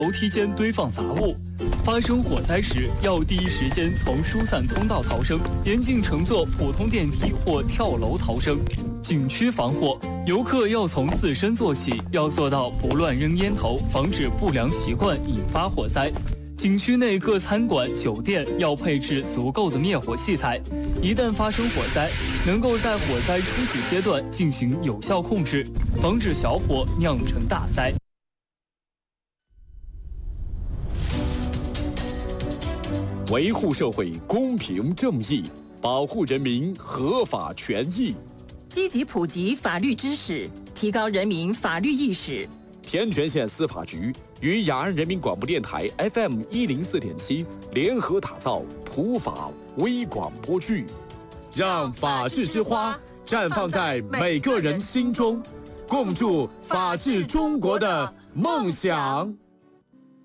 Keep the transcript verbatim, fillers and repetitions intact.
楼梯间堆放杂物，发生火灾时要第一时间从疏散通道逃生，严禁乘坐普通电梯或跳楼逃生。景区防火，游客要从自身做起，要做到不乱扔烟头，防止不良习惯引发火灾。景区内各餐馆、酒店要配置足够的灭火器材，一旦发生火灾，能够在火灾初级阶段进行有效控制，防止小火酿成大灾。 维护社会公平正义，保护人民合法权益， 积极普及法律知识，提高人民法律意识。 天全县司法局与雅安人民广播电台 F M 一零四点七联合打造普法微广播剧，让法治之花绽放在每个人心中，共筑法治中国的梦想。